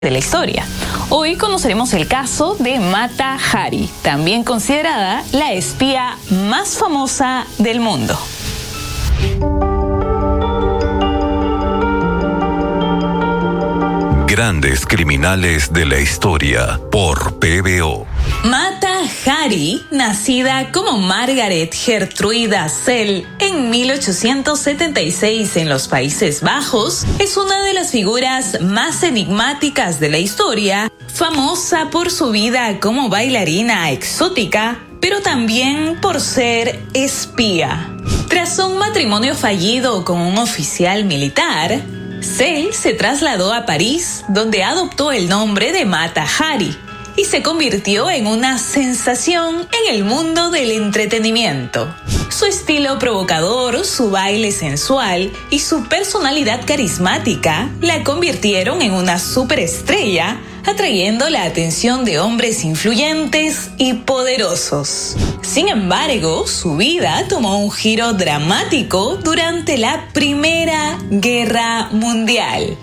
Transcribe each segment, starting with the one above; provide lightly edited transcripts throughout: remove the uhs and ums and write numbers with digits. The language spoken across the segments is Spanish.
de la historia. Hoy conoceremos el caso de Mata Hari, también considerada la espía más famosa del mundo. Grandes criminales de la historia por PBO. Mata Hari, nacida como Margaret Gertruida Zell en 1876 en los Países Bajos, es una de las figuras más enigmáticas de la historia, famosa por su vida como bailarina exótica, pero también por ser espía. Tras un matrimonio fallido con un oficial militar, Zell se trasladó a París, donde adoptó el nombre de Mata Hari y se convirtió en una sensación en el mundo del entretenimiento. Su estilo provocador, su baile sensual y su personalidad carismática la convirtieron en una superestrella, atrayendo la atención de hombres influyentes y poderosos. Sin embargo, su vida tomó un giro dramático durante la Primera Guerra Mundial.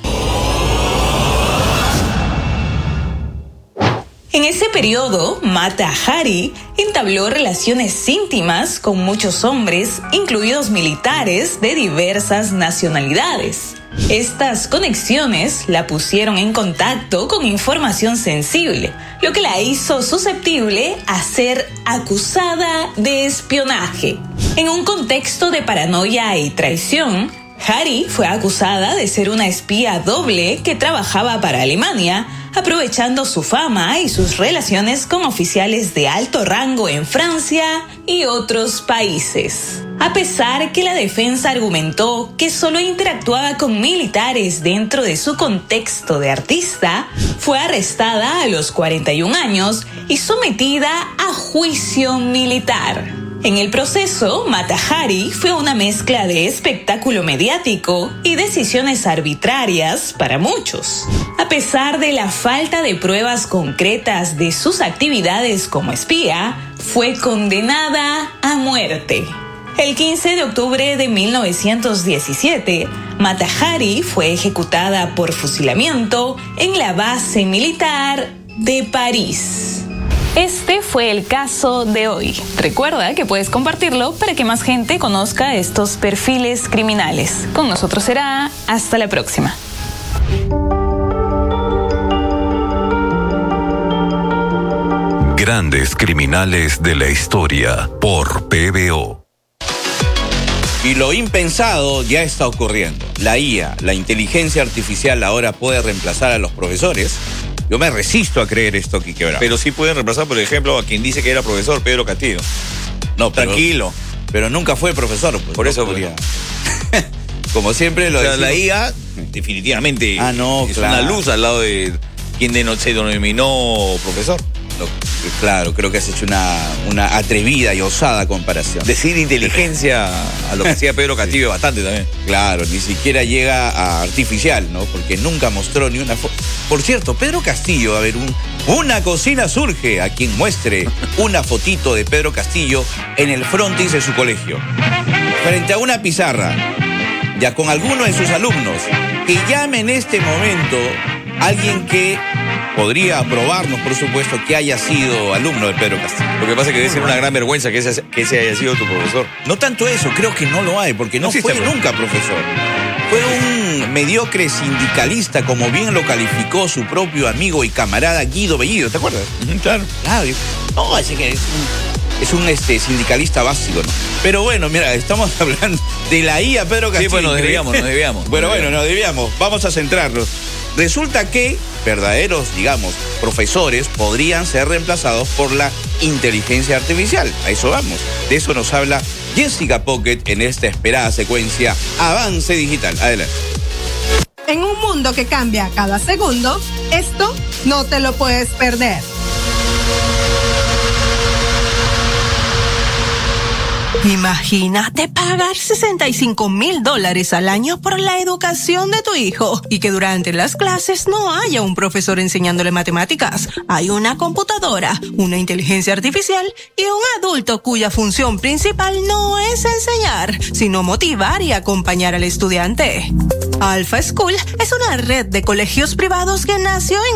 En ese periodo, Mata Hari entabló relaciones íntimas con muchos hombres, incluidos militares de diversas nacionalidades. Estas conexiones la pusieron en contacto con información sensible, lo que la hizo susceptible a ser acusada de espionaje. En un contexto de paranoia y traición, Hari fue acusada de ser una espía doble que trabajaba para Alemania, aprovechando su fama y sus relaciones con oficiales de alto rango en Francia y otros países. A pesar que la defensa argumentó que solo interactuaba con militares dentro de su contexto de artista, fue arrestada a los 41 años y sometida a juicio militar. En el proceso, Mata Hari fue una mezcla de espectáculo mediático y decisiones arbitrarias para muchos. A pesar de la falta de pruebas concretas de sus actividades como espía, fue condenada a muerte. El 15 de octubre de 1917, Mata Hari fue ejecutada por fusilamiento en la base militar de París. Este fue el caso de hoy. Recuerda que puedes compartirlo para que más gente conozca estos perfiles criminales. Con nosotros será hasta la próxima. Grandes criminales de la historia por PBO. Y lo impensado ya está ocurriendo. La IA, la inteligencia artificial, ahora puede reemplazar a los profesores. Yo me resisto a creer esto, Quique Bravo. Pero sí pueden reemplazar, por ejemplo, a quien dice que era profesor, Pedro Castillo. No, Tranquilo. Pero nunca fue profesor. Pues, por eso podría. Como siempre lo decimos. La IA, definitivamente, es claro. una luz al lado de quien se denominó profesor. Claro, creo que has hecho una atrevida y osada comparación. Decir inteligencia a lo que hacía Pedro Castillo es bastante también. Claro, ni siquiera llega a artificial, ¿no? Porque nunca mostró ni una foto. Por cierto, Pedro Castillo, a ver, una cocina surge a quien muestre una fotito de Pedro Castillo en el frontis de su colegio. Frente a una pizarra, ya con alguno de sus alumnos, que llame en este momento alguien que podría aprobarnos, por supuesto, que haya sido alumno de Pedro Castillo. Lo que pasa es que debe ser una gran vergüenza que ese haya sido tu profesor. No tanto eso, creo que no lo hay, porque no fue nunca profesor. Fue un mediocre sindicalista, como bien lo calificó su propio amigo y camarada Guido Bellido, ¿te acuerdas? Claro. No, así que es un sindicalista básico, ¿no? Pero bueno, mira, estamos hablando de la IA Pedro Castillo. Sí, pues nos desviamos. Nos desviamos. Vamos a centrarnos. Resulta que verdaderos, profesores podrían ser reemplazados por la inteligencia artificial. A eso vamos. De eso nos habla Jessica Pocket en esta esperada secuencia Avance Digital. Adelante. En un mundo que cambia cada segundo, esto no te lo puedes perder. Imagínate pagar $65,000 al año por la educación de tu hijo y que durante las clases no haya un profesor enseñándole matemáticas. Hay una computadora, una inteligencia artificial y un adulto cuya función principal no es enseñar, sino motivar y acompañar al estudiante. Alpha School es una red de colegios privados que nació en